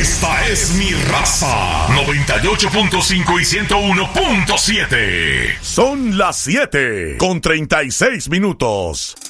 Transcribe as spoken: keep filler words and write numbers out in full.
Esta es mi raza. noventa y ocho punto cinco y ciento uno punto siete. Son las siete con treinta y seis minutos.